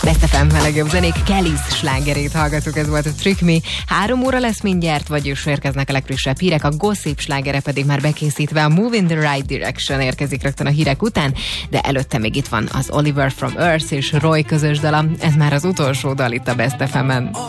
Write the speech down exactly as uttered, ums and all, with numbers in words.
Best ef em a legjobb zenék, Kelly's slágerét hallgatok, ez volt a Trick Me. Három óra lesz mindjárt, vagyis érkeznek a legfrissebb hírek, a Gossip slágere pedig már bekészítve, a Move in the Right Direction érkezik rögtön a hírek után, de előtte még itt van az Oliver from Earth és Roy közös dala, ez már az utolsó dal itt a Best ef emen.